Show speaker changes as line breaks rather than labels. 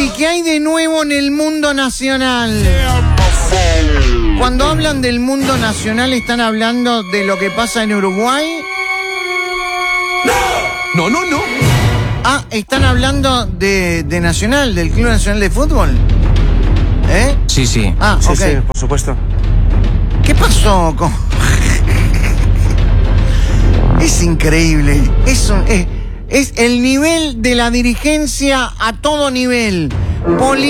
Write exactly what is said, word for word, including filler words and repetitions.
Tuti, ¿qué hay de nuevo en el mundo nacional? Cuando hablan del mundo nacional, ¿están hablando de lo que pasa en Uruguay?
No, no, no.
Ah, ¿están hablando de, de Nacional, del Club Nacional de Fútbol? ¿Eh?
Sí, sí.
Ah,
Sí,
ok.
sí, por supuesto.
¿Qué pasó con...? Es increíble. Es, un- es, es el nivel de la dirigencia a todo nivel. Poli